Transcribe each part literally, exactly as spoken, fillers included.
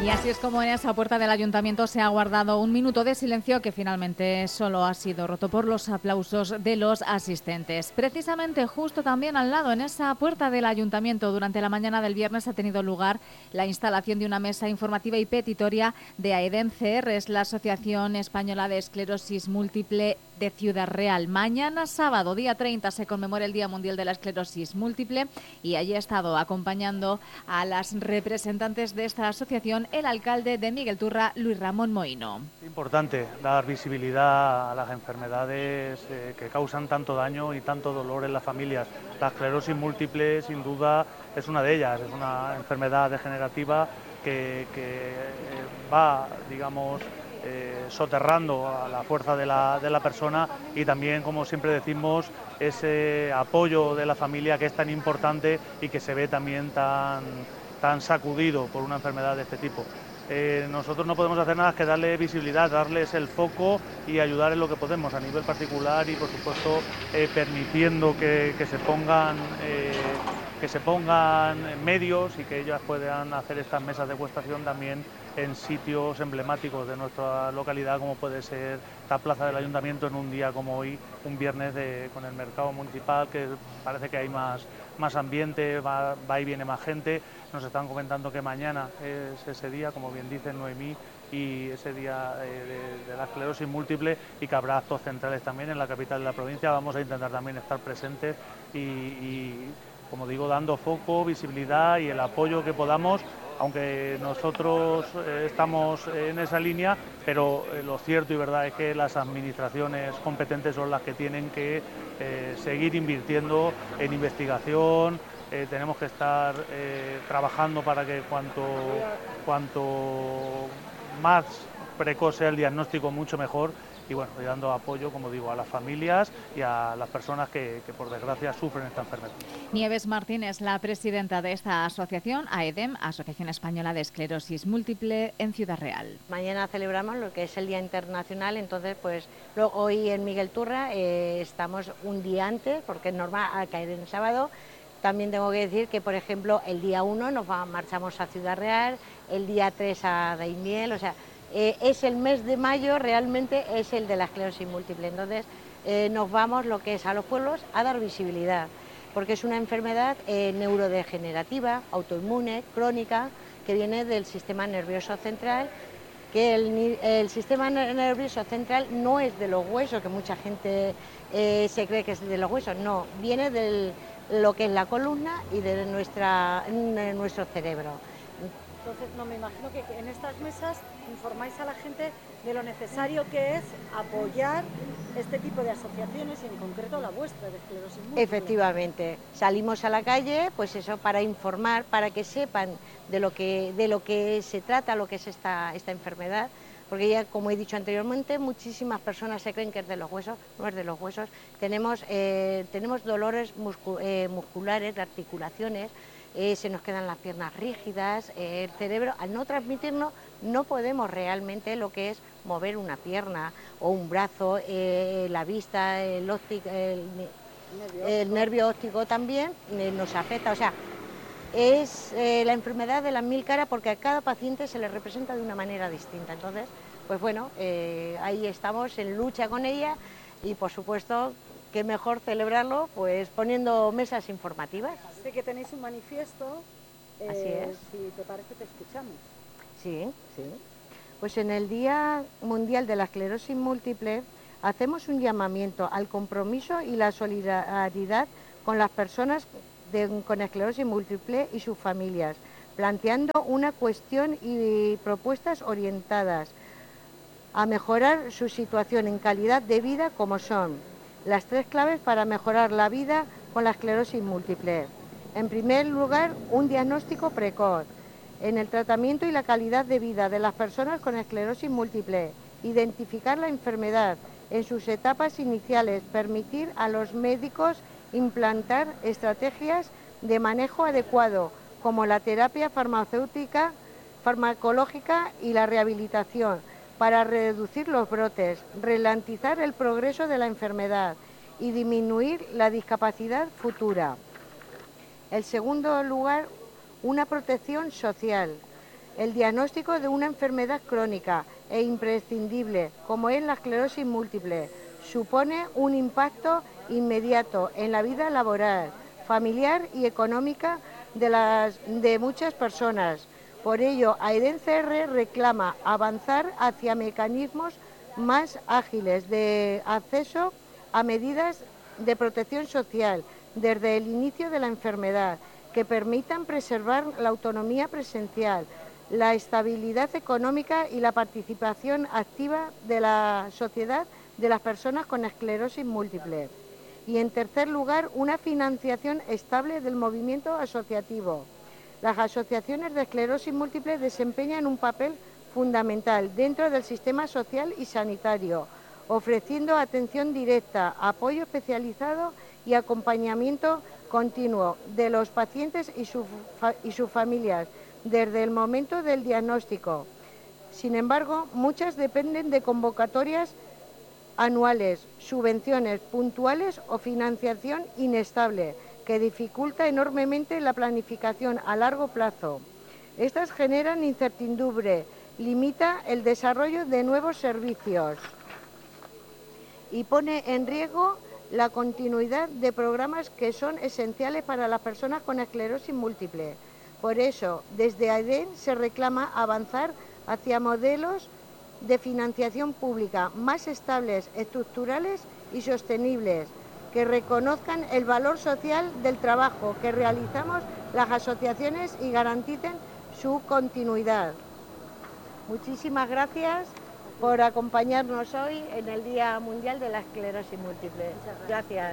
Y así es como en esa puerta del ayuntamiento se ha guardado un minuto de silencio que finalmente solo ha sido roto por los aplausos de los asistentes. Precisamente justo también al lado, en esa puerta del ayuntamiento, durante la mañana del viernes ha tenido lugar la instalación de una mesa informativa y petitoria de AEDEM C R, es la Asociación Española de Esclerosis Múltiple de Ciudad Real. Mañana sábado, día treinta, se conmemora el Día Mundial de la Esclerosis Múltiple y allí ha estado acompañando a las representantes de esta asociación el alcalde de Miguel Turra, Luis Ramón Moino. Es importante dar visibilidad a las enfermedades eh, que causan tanto daño y tanto dolor en las familias. La esclerosis múltiple, sin duda, es una de ellas. Es una enfermedad degenerativa que, que eh, va, digamos, eh, soterrando a la fuerza de la, de la persona y también, como siempre decimos, ese apoyo de la familia que es tan importante y que se ve también tan, tan sacudido por una enfermedad de este tipo. Eh, nosotros no podemos hacer nada que darle visibilidad, darles el foco y ayudar en lo que podemos a nivel particular y, por supuesto, eh, permitiendo que, que se pongan eh, que se pongan medios y que ellas puedan hacer estas mesas de degustación también en sitios emblemáticos de nuestra localidad, como puede ser la plaza del ayuntamiento en un día como hoy, un viernes de, con el mercado municipal, que parece que hay más, más ambiente, va, va y viene más gente. Nos están comentando que mañana es ese día, como bien dice Noemí, y ese día eh, de, de la esclerosis múltiple, y que habrá actos centrales también en la capital de la provincia. Vamos a intentar también estar presentes y, y como digo, dando foco, visibilidad y el apoyo que podamos, aunque nosotros eh, estamos en esa línea, pero eh, lo cierto y verdad es que las administraciones competentes son las que tienen que eh, seguir invirtiendo en investigación. Eh, tenemos que estar eh, trabajando para que cuanto, cuanto más precoz sea el diagnóstico, mucho mejor. Y bueno, y dando apoyo, como digo, a las familias y a las personas que, que por desgracia sufren esta enfermedad. Nieves Martín es la presidenta de esta asociación, AEDEM, Asociación Española de Esclerosis Múltiple en Ciudad Real. Mañana celebramos lo que es el Día Internacional, entonces pues lo, hoy en Miguel Turra eh, estamos un día antes, porque es normal al caer en sábado. También tengo que decir que, por ejemplo, el día uno nos va, marchamos a Ciudad Real, el día tres a Daimiel, o sea, eh, es el mes de mayo, realmente es el de la esclerosis múltiple, entonces eh, nos vamos lo que es a los pueblos a dar visibilidad, porque es una enfermedad eh, neurodegenerativa, autoinmune, crónica, que viene del sistema nervioso central, que el, el sistema nervioso central no es de los huesos, que mucha gente eh, se cree que es de los huesos, no, viene de lo que es la columna y de, nuestra, de nuestro cerebro. Entonces, no me imagino que en estas mesas informáis a la gente de lo necesario que es apoyar este tipo de asociaciones y en concreto la vuestra de esclerosis múltiple. Efectivamente, salimos a la calle, pues eso, para informar, para que sepan de lo que, de lo que se trata, lo que es esta, esta enfermedad, porque ya, como he dicho anteriormente, muchísimas personas se creen que es de los huesos, no es de los huesos. Tenemos, eh, tenemos dolores muscu eh, musculares, de articulaciones, eh, se nos quedan las piernas rígidas, eh, el cerebro, al no transmitirnos, no podemos realmente lo que es mover una pierna o un brazo, eh, la vista, el, óptico, el, nervio, el nervio óptico también eh, nos afecta, o sea, es eh, la enfermedad de las mil caras porque a cada paciente se le representa de una manera distinta. Entonces, pues bueno, eh, ahí estamos en lucha con ella y por supuesto, qué mejor celebrarlo pues poniendo mesas informativas. Sé que tenéis un manifiesto, eh, así es. Si te parece te escuchamos. Sí, sí. Pues en el Día Mundial de la Esclerosis Múltiple hacemos un llamamiento al compromiso y la solidaridad con las personas de, con esclerosis múltiple y sus familias, planteando una cuestión y propuestas orientadas a mejorar su situación en calidad de vida, como son las tres claves para mejorar la vida con la esclerosis múltiple. En primer lugar, un diagnóstico precoz en el tratamiento y la calidad de vida de las personas con esclerosis múltiple, identificar la enfermedad en sus etapas iniciales, permitir a los médicos implantar estrategias de manejo adecuado, como la terapia farmacéutica, farmacológica y la rehabilitación, para reducir los brotes, ralentizar el progreso de la enfermedad y disminuir la discapacidad futura. En segundo lugar, una protección social. el diagnóstico de una enfermedad crónica e imprescindible, como es la esclerosis múltiple, supone un impacto inmediato en la vida laboral, familiar y económica de, las, de muchas personas. Por ello, AEDEN-C R reclama avanzar hacia mecanismos más ágiles de acceso a medidas de protección social desde el inicio de la enfermedad, que permitan preservar la autonomía presencial, la estabilidad económica y la participación activa de la sociedad de las personas con esclerosis múltiple. Y en tercer lugar, una financiación estable del movimiento asociativo. Las asociaciones de esclerosis múltiple desempeñan un papel fundamental dentro del sistema social y sanitario, ofreciendo atención directa, apoyo especializado y acompañamiento continuo de los pacientes y, su, y sus familias desde el momento del diagnóstico. Sin embargo, muchas dependen de convocatorias anuales, subvenciones puntuales o financiación inestable, que dificulta enormemente la planificación a largo plazo. Estas generan incertidumbre, limita el desarrollo de nuevos servicios y pone en riesgo la continuidad de programas que son esenciales para las personas con esclerosis múltiple. Por eso, desde AEDEN se reclama avanzar hacia modelos de financiación pública más estables, estructurales y sostenibles, que reconozcan el valor social del trabajo que realizamos las asociaciones y garanticen su continuidad. Muchísimas gracias por acompañarnos hoy en el Día Mundial de la Esclerosis Múltiple. Gracias.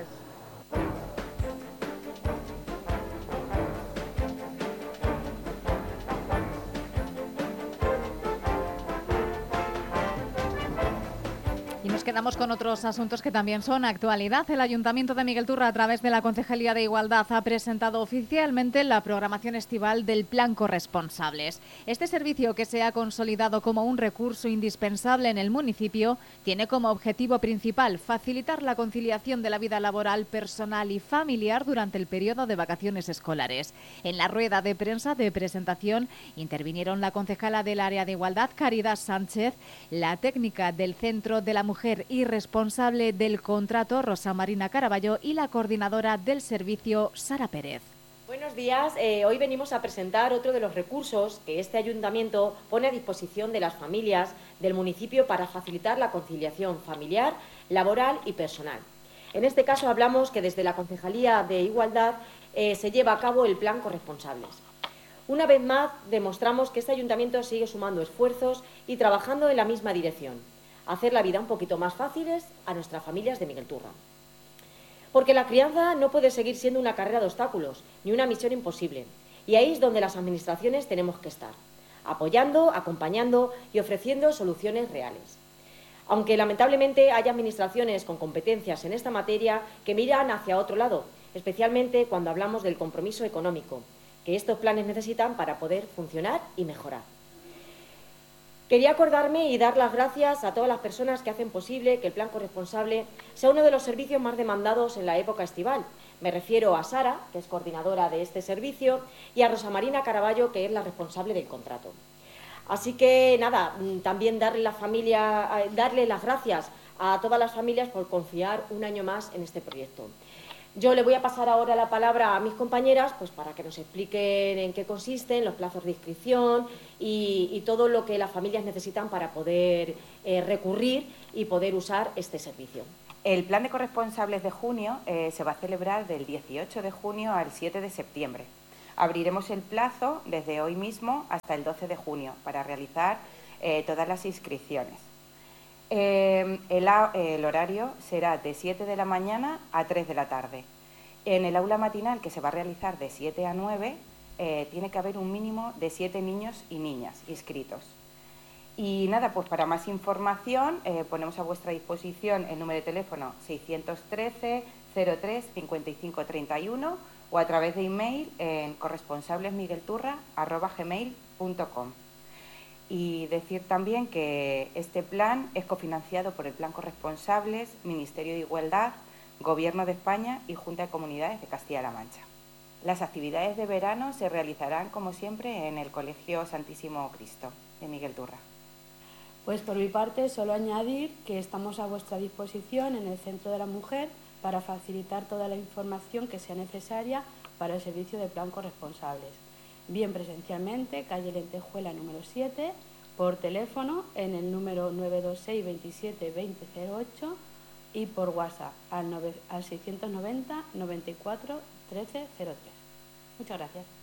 Y nos quedamos con otros asuntos que también son actualidad. El Ayuntamiento de Miguelturra, a través de la Concejalía de Igualdad, ha presentado oficialmente la programación estival del Plan Corresponsables. Este servicio, que se ha consolidado como un recurso indispensable en el municipio, tiene como objetivo principal facilitar la conciliación de la vida laboral, personal y familiar durante el periodo de vacaciones escolares. En la rueda de prensa de presentación intervinieron la concejala del área de Igualdad, Caridad Sánchez, la técnica del Centro de la Mujer y responsable del contrato, Rosa Marina Caraballo, y la coordinadora del servicio, Sara Pérez. Buenos días. Eh, hoy venimos a presentar otro de los recursos que este ayuntamiento pone a disposición de las familias del municipio para facilitar la conciliación familiar, laboral y personal. En este caso hablamos que desde la Concejalía de Igualdad eh, se lleva a cabo el Plan Corresponsables. Una vez más demostramos que este ayuntamiento sigue sumando esfuerzos y trabajando en la misma dirección: hacer la vida un poquito más fáciles a nuestras familias de Miguelturra. Porque la crianza no puede seguir siendo una carrera de obstáculos, ni una misión imposible. Y ahí es donde las administraciones tenemos que estar, apoyando, acompañando y ofreciendo soluciones reales. Aunque lamentablemente hay administraciones con competencias en esta materia que miran hacia otro lado, especialmente cuando hablamos del compromiso económico, que estos planes necesitan para poder funcionar y mejorar. Quería acordarme y dar las gracias a todas las personas que hacen posible que el Plan Corresponsable sea uno de los servicios más demandados en la época estival. Me refiero a Sara, que es coordinadora de este servicio, y a Rosa Marina Caraballo, que es la responsable del contrato. Así que, nada, también darle, la familia, darle las gracias a todas las familias por confiar un año más en este proyecto. Yo le voy a pasar ahora la palabra a mis compañeras, pues para que nos expliquen en qué consisten los plazos de inscripción y, y todo lo que las familias necesitan para poder eh, recurrir y poder usar este servicio. El Plan de Corresponsables de junio eh, se va a celebrar del dieciocho de junio al siete de septiembre. Abriremos el plazo desde hoy mismo hasta el doce de junio para realizar eh, todas las inscripciones. Eh, el, el horario será de siete de la mañana a tres de la tarde. En el aula matinal, que se va a realizar de siete a nueve, eh, tiene que haber un mínimo de siete niños y niñas inscritos. Y nada, pues para más información eh, ponemos a vuestra disposición el número de teléfono seiscientos trece, cero tres, cincuenta y cinco treinta y uno o a través de email en corresponsablesmiguelturra arroba gmail punto com. Y decir también que este plan es cofinanciado por el Plan Corresponsables, Ministerio de Igualdad, Gobierno de España y Junta de Comunidades de Castilla-La Mancha. Las actividades de verano se realizarán, como siempre, en el Colegio Santísimo Cristo de Miguel Turra. Pues por mi parte, solo añadir que estamos a vuestra disposición en el Centro de la Mujer para facilitar toda la información que sea necesaria para el servicio de plan corresponsables, bien presencialmente, calle Lentejuela número siete, por teléfono en el número nueve dos seis veintisiete veinte cero ocho y por WhatsApp al, al seiscientos noventa noventa y cuatro trece cero tres. Muchas gracias.